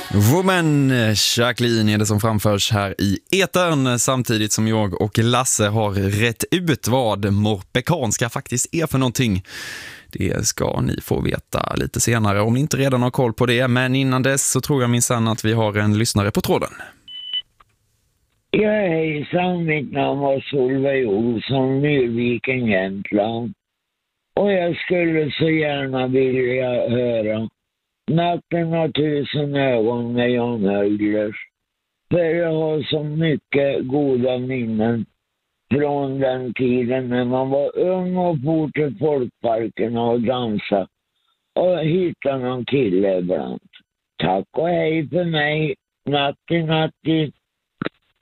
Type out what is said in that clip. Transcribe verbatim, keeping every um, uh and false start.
Woman, Jacqueline är det som framförs här i etern, samtidigt som jag och Lasse har rätt ut vad morpekanska faktiskt är för någonting. Det ska ni få veta lite senare om ni inte redan har koll på det, men innan dess så tror jag minsann att vi har en lyssnare på tråden. Ja, hejsan, mitt namn var Solveig Olsson, Myrviken, Jämtland. Och jag skulle så gärna vilja höra Natten har tusen ögon med Jan Höglers. För jag har så mycket goda minnen från den tiden när man var ung och for till folkparkerna och dansa och hittade någon kille ibland. Tack och hej för mig. Natti, natti.